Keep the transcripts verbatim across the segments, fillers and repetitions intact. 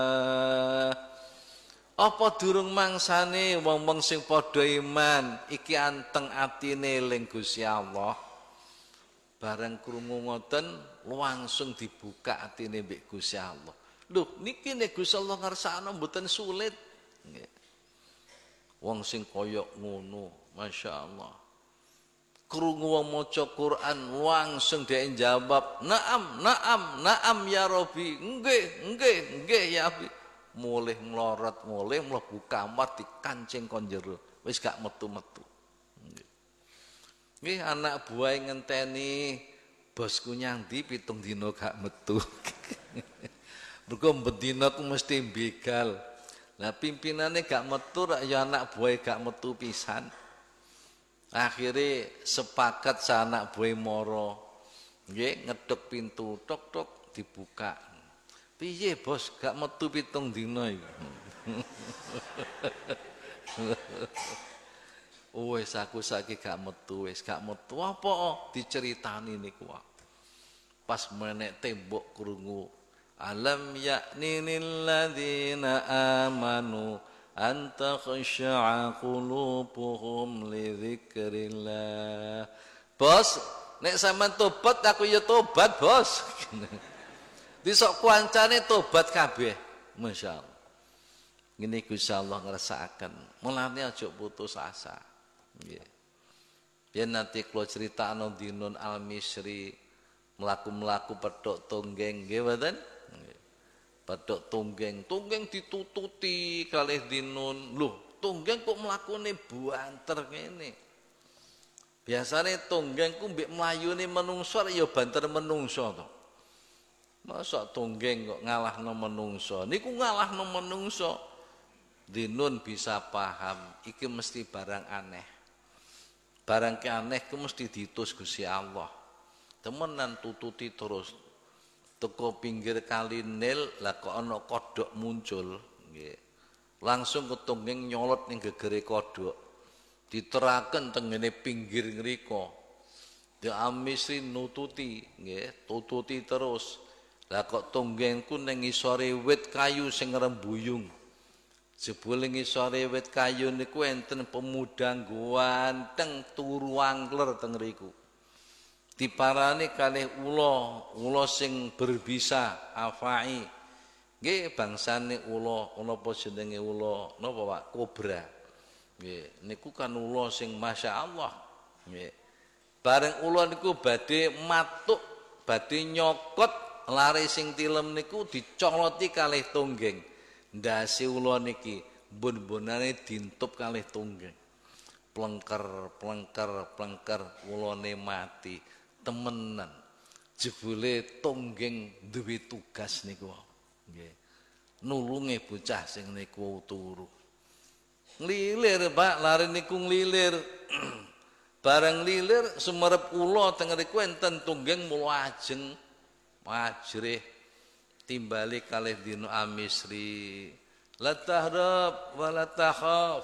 Apa durung mangsane wong-wong sing padha iman iki anteng atine eling Gusti Allah. Bareng krungu ngoten langsung dibuka atine mbek Gusti Allah. Lho niki nek Gusti Allah ngersakno mboten sulit. Nggih. Wong sing kaya ngono, masyaallah. Krungu wong maca Quran langsung dhek jawab, "Naam, naam, naam ya Rabbi." Nggih, nggih, nggih ya Rabbi. Mulih mlorot, mulih mlebu kamar dikancing kon jero. Wis gak metu-metu. Nggih. Nggih anak buah ngenteni bosku nyang ndi pitung dina gak metu. Mergo bendina ku mesti begal. Lah pimpinane gak metu rak ya anak buah gak metu pisan. Akhirnya sepakat sa anak buah moro. Nggih ngeduk pintu tok-tok dibuka. Piye bos gak metu pitung dina iki. Wis aku saiki gak metu, wis gak metu apa diceritani niku. Pas menek tembok krungu, alam ya'ni lil ladzina amanu an takhsha'a qulubuhum li dzikrillah. Bos, nek sampean tobat aku ya tobat, bos. Disok kancane tobat kabeh. Masyaallah. Ngene Gusti Allah ngrasakaken. Mulane aja putus asa. Nggih. Yen nanti kula critakno dinun Al-Misri mlaku-mlaku petuk tonggeng nggih mboten? Nggih. Petuk tonggeng, tonggeng ditututi kalih dinun. Lho, tonggeng kok mlakune banter ngene. Biasane tonggeng ku mbek mlayune menungso ya banter menungso to. Masa tonggeng kok ngalahno menungso. Niku ngalahno menungso. Dinun bisa paham iki mesti barang aneh. Barang ke aneh ku mesti diutus Gusti Allah. Temenan tututi terus. Teko pinggir kali Nil lah kok ana kodhok muncul nggih. Langsung ke tonggeng nyolot ning gegere kodhok. Diteraken tengene pinggir ngrika. Ya Misri nututi nggih, tututi terus. Lah kok tonggengku ning ngisore wit kayu sing rembuyung. Jebule ngisore wit kayu niku enten pemuda ganteng turu angler teng riku. Diparani kalih ula, ula sing berbisa afai. Nggih bangsane ula, napa jenenge ula? Napa Pak? Kobra. Nggih, niku kan ula sing masyaallah. Nggih. Bareng ula niku badhe matuk, badhe nyokot lare sing tilem niku dicoloti kalih tonggeng. Ndase ula niki bun-bunane dintup kalih tonggeng. Plengker, plengker, plengker ulane mati. Temenan. Jebule tonggeng duwe tugas niku. Nggih. Nulunge bocah sing niku turu. Nglilir Pak, lare niku nglilir. Bareng lilir sumerep ula teng riku enten tonggeng mula ajeng. Majrih timbali kalih dino Amisri la tahrab wa la takhaf.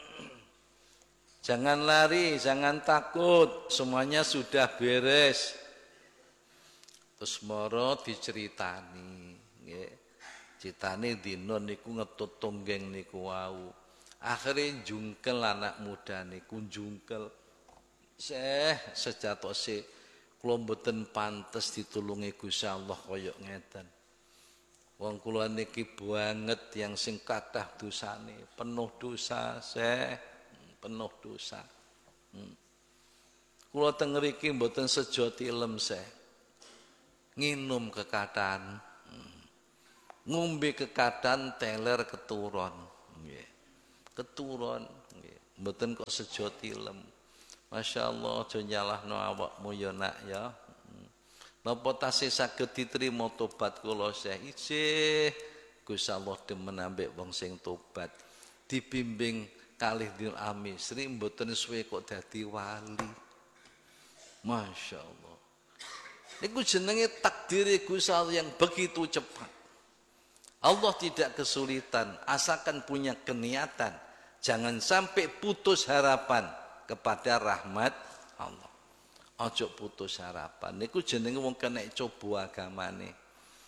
Jangan lari, jangan takut, semuanya sudah beres. Terus moro diceritani nggih. Critane dino niku ngetut tonggeng niku wau. Akhire jungkel anak muda niku jungkel. Syekh sejatose kula mboten pantes ditulungi Gusti Allah kaya ngeten. Wong kula niki banget yang sing kathah dosane, penuh dosa, Syekh, penuh dosa. Hmm. Kula teng mriki mboten sejo tilem, Syekh. Nginum kekatan, hmm. ngombe kekatan teler keturun, nggih. Keturun, nggih. Mboten kok sejo tilem. Masya Allah, aja nyalahno awakmu ya nak ya. Napa tasih saged diterima tobat kula Syekh? Isih Gusti Allah demen ambek wong sing tobat. Dibimbing kalih Dil Amisri mboten suwe kok dadi wali. Masya Allah. Niku jenenge takdire Gusti Allah yang begitu cepat. Allah tidak kesulitan, asalkan punya keniatan. Jangan sampai putus harapan kepada rahmat Allah. Ojo putus harapan. Niku jenenge wong kena coba agamane.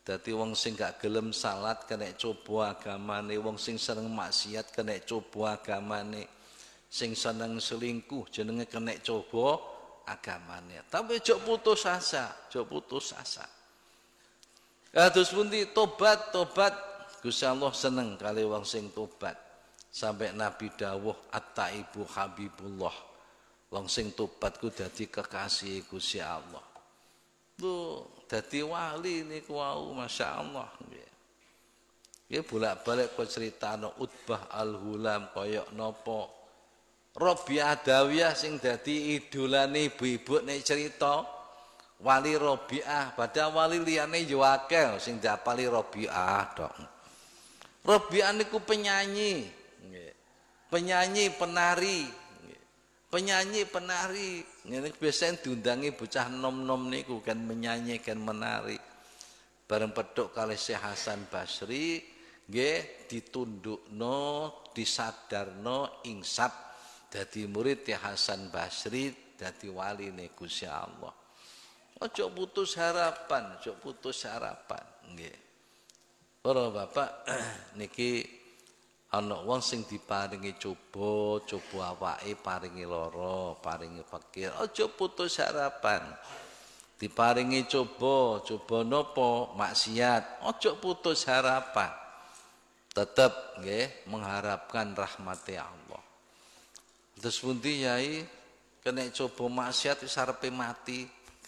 Dadi wong sing gak gelem salat kena coba agamane, wong sing seneng maksiat kena coba agamane, sing seneng selingkuh jenenge kena coba agamane. Tapi ojo putus asa, ojo putus asa. Kados pundi tobat, tobat Gusti Allah seneng kali wong sing tobat. Sampai Nabi dawuh at-taibu habibullah. Wong sing tobat ku dadi kekasih Gusti Allah. Tuh dadi wali niku wau masyaallah nggih. Ya bolak-balik kok critano Utbah Al-Hulam kaya napa. Robi Adawiyah sing dadi idolane ibu-ibu nek cerita wali Robiah, padahal wali liyane yo akeh sing diapali Robiah tok. Robiah niku penyanyi, nggih. Penyanyi, penari, nggih. Penyanyi, penari. Ngene biasane diundangi bocah nom-nom niku kan menyanyi kan menari. Bareng pedhok kalih Syekh Hasan Basri nggih ditundukno, disadarno insap dadi murid Syekh Hasan Basri dadi waline Gusti Allah. Ojo putus harapan, ojo putus harapan nggih. Para bapak niki ana wong sing diparingi coba, coba awake paringi lara, paringi fakir. Aja putus harapan. Diparingi coba, coba napa? Maksiat. Aja putus harapan. Tetap nggih mengharapkan rahmati Allah. Terus pundi yai kena coba maksiat wis arepe mati.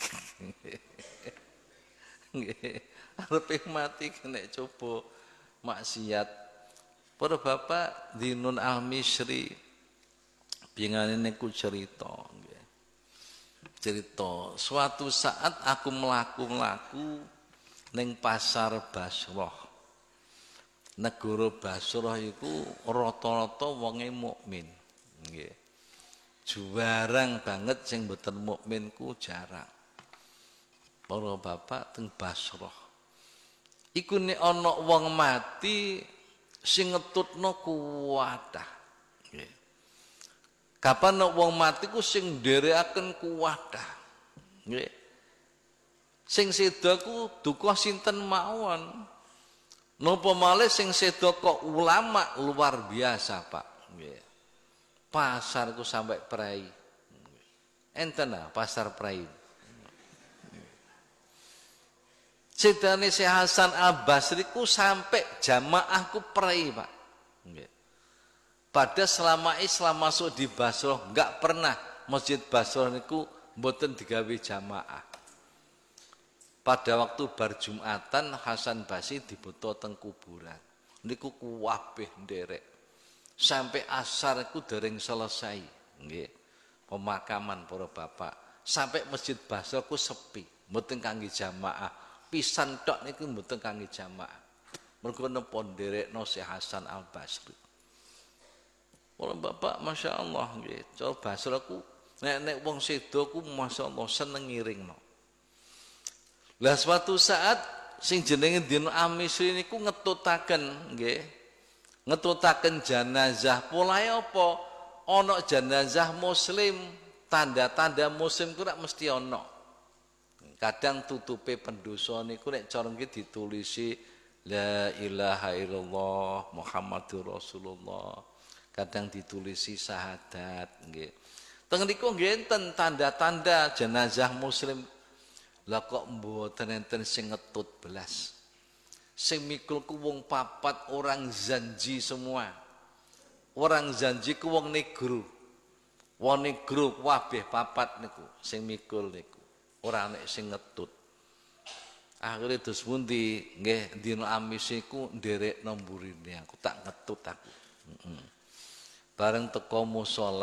Nggih, arepe mati kena coba maksiat. Para bapak Dinun Al-Misri pingane niku cerita nggih. Cerita suatu saat aku mlaku-mlaku ning pasar Basrah. Negara Basrah iku rata-rata wonge mukmin nggih. Jarang banget sing mboten mukmin ku jarang. Para bapak teng Basrah. Iku nek ana wong mati sing ngetutno kuwadah nggih. Kapan nek wong mati ku sing nderekaken kuwadah nggih. Sing seda ku duka sinten mawon. Napa malih sing seda kok ulama luar biasa, Pak nggih. Pasar ku sampai prei. Enten ah pasar prei. Sedane Syekh Hasan Al-Basri ku sampai jamaah ku prei, Pak. Nggih. Pada selama Islam masuk di Basrah enggak pernah Masjid Basrah niku mboten digawe jamaah. Pada waktu bar Jumatan Hasan Basri dibuta teng kuburan. Niku kuwabeh nderek. Sampai asar iku dereng selesai, nggih. Pemakaman para bapak. Sampai Masjid Basrah ku sepi, mboten kangge jamaah. Pisan tok niku mboten kangge jamaah. Mergo napa nderekno Syekh Hasan Al-Basri. Para bapak masyaallah nggih. Cara Basrah ku nek-nek wong sedo ku masyaallah seneng ngiringno. Lah suatu saat sing jenenge Dinul Al-Misri niku ngetutaken nggih. Ngetutaken jenazah polahe apa? Ana jenazah muslim, tanda-tanda muslim ku rak mesti ana. Kadang tutupe pendosa niku nek cara nggih ditulisi la ilaha illallah Muhammadur Rasulullah. Kadang ditulisi syahadat nggih. Teng niku nggih enten tanda-tanda jenazah muslim. Lah kok mboten enten sing ngetut belas. Sing mikul ku wong papat orang zanji semua. Orang zanji ku wong negro. Wong negro kabeh papat niku sing mikul niku. Ora nek sing ngetut. Akhire dos pundi nggih Dinul Al-Misri ku nderekno mburine aku tak ngetut aku. Heeh. Bareng teko musala